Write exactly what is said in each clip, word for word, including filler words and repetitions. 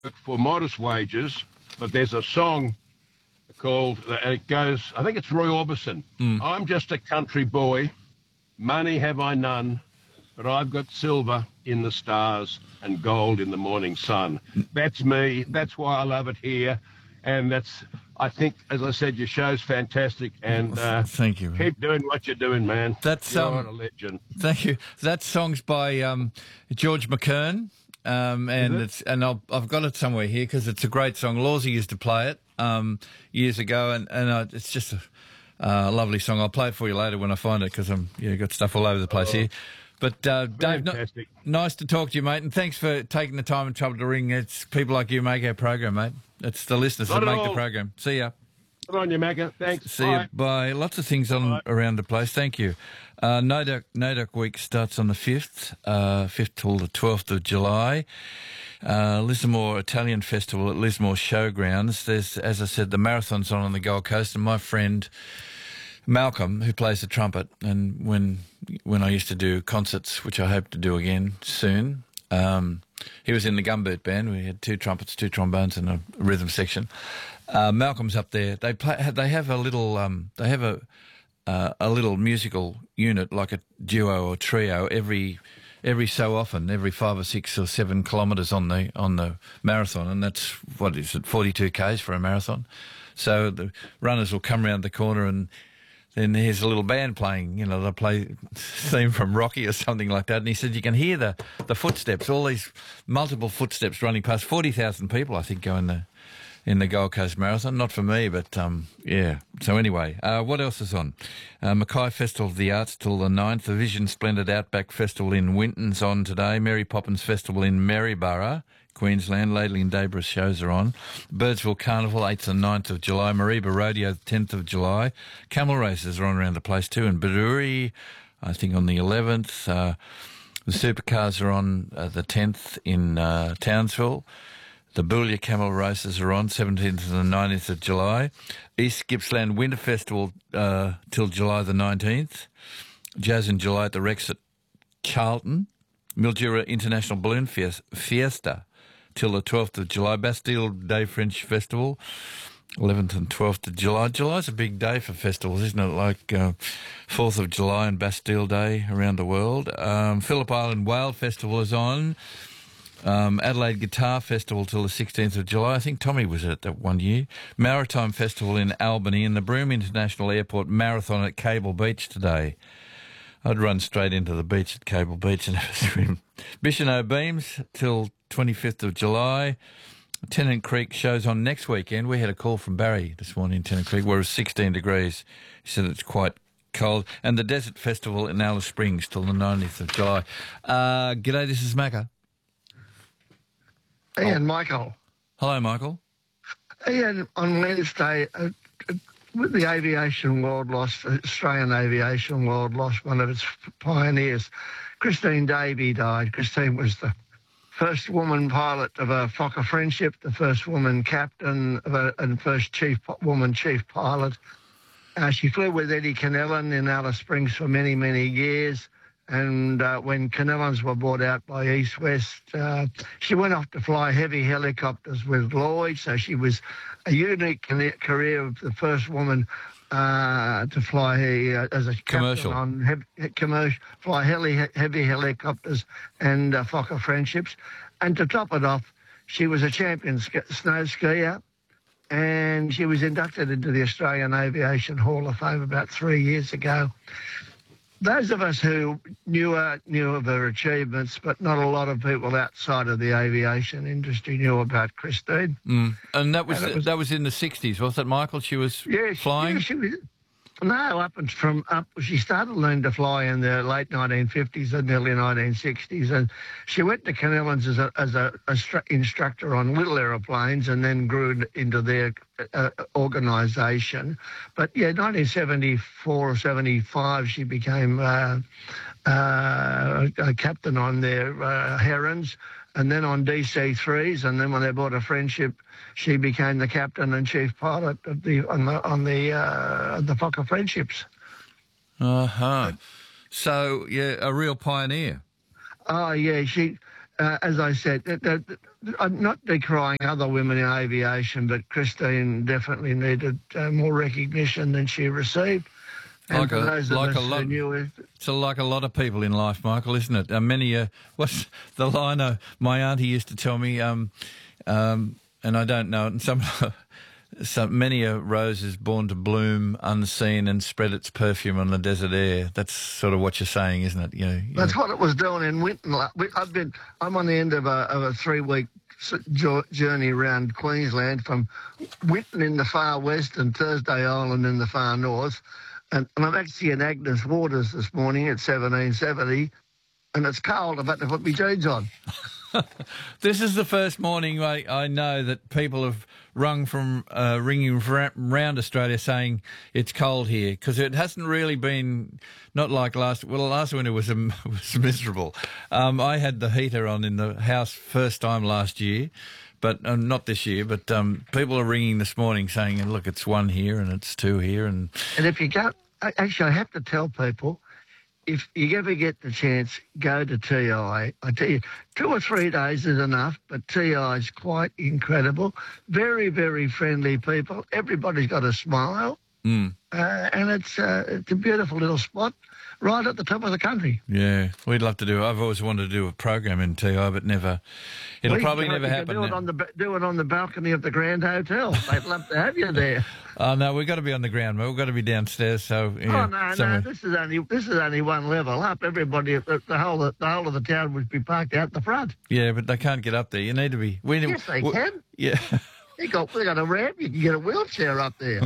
for modest wages, but there's a song called, and it goes, I think it's Roy Orbison. Mm. I'm just a country boy, money have I none, but I've got silver in the stars and gold in the morning sun. That's me. That's why I love it here. And that's, I think, as I said, your show's fantastic. And uh, thank you. Man. Keep doing what you're doing, man. That's You're um, a legend. Thank you. That song's by um, George McKern. Um, and it? it's and I'll, I've got it somewhere here because it's a great song. Lawsy used to play it um, years ago, and and uh, it's just a uh, lovely song. I'll play it for you later when I find it because I'm yeah got stuff all over the place oh, here. But uh, Dave, no, nice to talk to you, mate, and thanks for taking the time and trouble to ring. It's people like you make our program, mate. It's the listeners Not that make all. the program. See ya. Good on you, Macca. Thanks. See Bye. you. Bye. Lots of things on Bye. around the place. Thank you. Uh, NODUC, NODUC week starts on the fifth, uh, fifth till the twelfth of July. Uh, Lismore Italian Festival at Lismore Showgrounds. There's, as I said, the marathon's on on the Gold Coast, and my friend Malcolm, who plays the trumpet, and when when I used to do concerts, which I hope to do again soon, um, he was in the Gumboot band. We had two trumpets, two trombones, and a rhythm section. Uh, Malcolm's up there. They play. They have a little. Um, they have a uh, a little musical unit, like a duo or trio, every every so often, every five or six or seven kilometres on the on the marathon, and that's what is it, forty-two k's for a marathon. So the runners will come round the corner, and then here's a little band playing. You know, they'll play theme from Rocky or something like that. And he said you can hear the the footsteps, all these multiple footsteps running past. Forty thousand people, I think, go in the. in the Gold Coast Marathon. Not for me, but, um, yeah. So anyway, uh, what else is on? Uh, Mackay Festival of the Arts till the ninth. The Vision Splendid Outback Festival in Winton's on today. Mary Poppins Festival in Maryborough, Queensland. Laidley and Debra shows are on. Birdsville Carnival, eighth and ninth of July. Mareeba Rodeo, tenth of July. Camel races are on around the place too. And Bedourie, I think, on the eleventh. Uh, the supercars are on uh, the tenth in uh, Townsville. The Boulia Camel races are on, seventeenth and the nineteenth of July. East Gippsland Winter Festival uh, till July the nineteenth. Jazz in July at the Rex at Charlton. Mildura International Balloon Fiesta till the twelfth of July. Bastille Day French Festival, eleventh and twelfth of July. July's a big day for festivals, isn't it? Like uh, fourth of July and Bastille Day around the world. Um, Phillip Island Whale Festival is on. Um, Adelaide Guitar Festival till the sixteenth of July. I think Tommy was at that one year. Maritime Festival in Albany, and the Broome International Airport Marathon at Cable Beach today. I'd run straight into the beach at Cable Beach and have a swim. Bicheno Beams till twenty-fifth of July. Tennant Creek shows on next weekend. We had a call from Barry this morning in Tennant Creek where it was sixteen degrees. He said it's quite cold. And the Desert Festival in Alice Springs till the nineteenth of July. Uh, g'day, this is Macca. Ian, Michael. Hello, Michael. Ian, on Wednesday, uh, uh, with the aviation world lost, Australian aviation world lost one of its pioneers. Christine Davey died. Christine was the first woman pilot of a Fokker Friendship, the first woman captain of a, and first chief woman chief pilot. Uh, she flew with Eddie Kennellan in Alice Springs for many, many years. And uh, when Kennellans were bought out by East West, uh, she went off to fly heavy helicopters with Lloyd. So she was a unique career of the first woman uh, to fly uh, as a commercial on heavy, commercial, fly heavy, heavy helicopters and uh, Fokker Friendships. And to top it off, she was a champion sk- snow skier. And she was inducted into the Australian Aviation Hall of Fame about three years ago. Those of us who knew her, knew of her achievements, but not a lot of people outside of the aviation industry knew about Christine. Mm. And that was, and was that was in the sixties, wasn't it, Michael? She was yeah, flying? Yeah, she was. No, up and from up. She started learning to fly in the late nineteen fifties and early nineteen sixties, and she went to Kennellan's as a as a, a stru- instructor on little aeroplanes, and then grew into their uh, organisation. But yeah, nineteen seventy-four or seventy-five, she became uh, uh, a captain on their uh, Herons, and then on D C threes, and then when they bought a Friendship, she became the captain and chief pilot of the on the on the uh, the Fokker Friendships. Uh huh. So yeah, a real pioneer. Oh yeah, she uh, as I said, that, that, that, I'm not decrying other women in aviation, but Christine definitely needed uh, more recognition than she received. And Like for a- those of like us a lot- who knew her, It's like a lot of people in life, Michael, isn't it? Uh, many, uh, what's the line uh, my auntie used to tell me, um, um, and I don't know it, and some, some many a rose is born to bloom unseen and spread its perfume on the desert air. That's sort of what you're saying, isn't it? You know, you that's know. what it was doing in Winton. Like, we- I've been, I'm on the end of a, of a three-week s- jo- journey around Queensland from Winton in the far west and Thursday Island in the far north. And, and I'm actually in Agnes Waters this morning at seventeen seventy, and it's cold. I've had to put my jeans on. This is the first morning I, I know that people have rung from uh, ringing fra- round Australia saying it's cold here, because it hasn't really been not like last. Well, last winter was um, was miserable. Um, I had the heater on in the house first time last year, but um, not this year. But um, people are ringing this morning saying, "Look, it's one here and it's two here," and And if you go, I- actually, I have to tell people, if you ever get the chance, go to T I. I tell you, two or three days is enough, but T I is quite incredible. Very, very friendly people. Everybody's got a smile, mm, uh, and it's uh, it's a beautiful little spot right at the top of the country. yeah, we'd love to do. I've always wanted to do a program in T I, but never. It'll We probably can- never you can happen. Do it, now. on the, ba- do it on the balcony of the Grand Hotel. They'd love to have you there. Oh no, we've got to be on the ground, mate. We've got to be downstairs. So yeah, Oh no, somewhere. no! This is only this is only one level up. Everybody, the, the whole of, the whole of the town would be parked out the front. Yeah, but they can't get up there. You need to be. We need, Yes, they we- can. Yeah. They got they got a ramp. You can get a wheelchair up there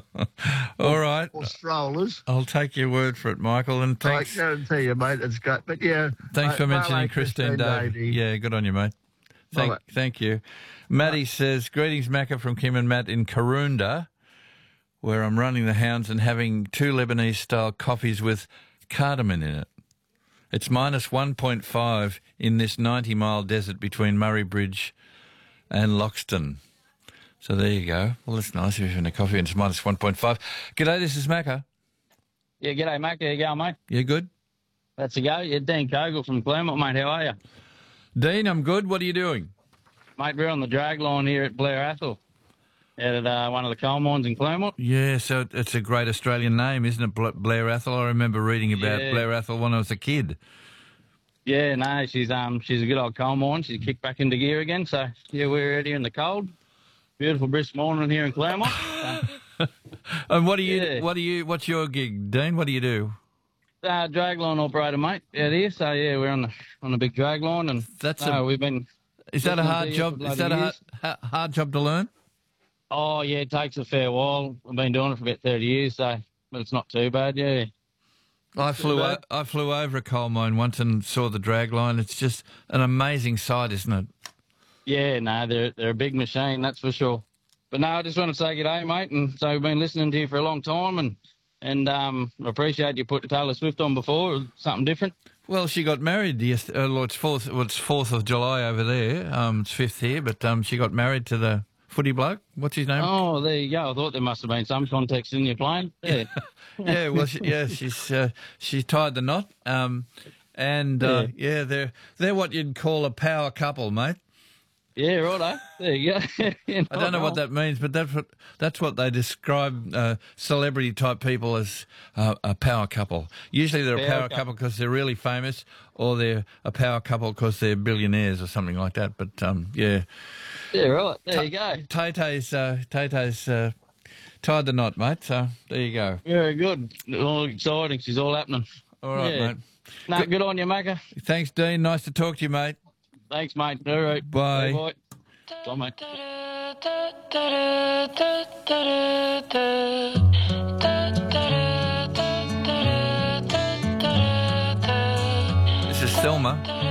All right. or strollers. I'll take your word for it, Michael. And thanks. I guarantee you, mate, it's great. But yeah, Thanks uh, for mentioning Barlow, Christine Davey. Yeah, good on you, mate. Thank, Bye-bye. thank you. Maddie says, greetings, Macca, from Kim and Matt in Karoonda, where I'm running the hounds and having two Lebanese-style coffees with cardamom in it. It's minus one point five in this ninety-mile desert between Murray Bridge and Loxton. So there you go. Well, it's nice if you're having a coffee and it's minus one point five. G'day, this is Macca. Yeah, g'day, mate. How you going, mate? You good? That's a go. Yeah, Dean Kogel from Claremont, mate. How are you? Dean, I'm good. What are you doing? Mate, we're on the drag line here at Blair Athol, at uh, one of the coal mines in Claremont. Yeah, so it's a great Australian name, isn't it, Bla- Blair Athol? I remember reading about Yeah. Blair Athol when I was a kid. Yeah, no, she's um she's a good old coal mine. She's kicked back into gear again. So, yeah, we're out here in the cold. Beautiful brisk morning here in Claremont. Uh, And what do you? Yeah. What do you? What's your gig, Dean? What do you do? uh, drag line operator, mate, out here. So, yeah, we're on the on the big drag line. And That's uh, a- we've been... Is that a Listening hard to you job? for Is that a bloody hard, ha- hard job to learn? Oh, yeah, it takes a fair while. I've been doing it for about thirty years, so... But it's not too bad, yeah. I flew. O- bad. I flew over a coal mine once and saw the drag line. It's just an amazing sight, isn't it? Yeah, no, they're they're a big machine, that's for sure. But no, I just want to say good day, mate. And so we've been listening to you for a long time, and and um, I appreciate you put Taylor Swift on before. It was something different. Well, she got married yesterday. Uh, well, it's fourth. Well, it's fourth of July over there. Um, it's fifth here, but um, she got married to the footy bloke. What's his name? Oh, there you go. I thought there must have been some context in your plane. Yeah, Yeah, well, she, yeah, she's uh, she tied the knot. Um, and uh, yeah, they're they're what you'd call a power couple, mate. yeah, righto. There you go. You're I don't know not what that means, but that's what that's what they describe uh, celebrity type people as uh, a power couple. Usually they're a Power power couple. couple because they're really famous, or they're a power couple because they're billionaires or something like that. But um, yeah, wrong. Yeah, right. There you go. Tay Tay's uh, Tay Tay's uh, tied the knot, mate. So there you go. Very good. All exciting. She's all happening. All right, Yeah. mate. No, good. on you, Macca. Thanks, Dean. Nice to talk to you, mate. Thanks, mate. All right. Bye. Bye. Bye, mate. This is Selma.